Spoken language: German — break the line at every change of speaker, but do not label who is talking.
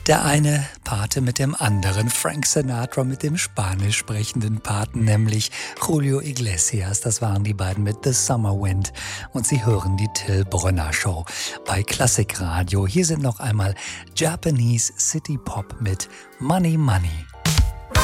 Der eine Pate mit dem anderen, Frank Sinatra mit dem spanisch sprechenden Paten, nämlich Julio Iglesias. Das waren die beiden mit The Summer Wind. Und Sie hören die Till Brönner Show bei Klassikradio. Hier sind noch einmal Japanese City Pop mit Money Money.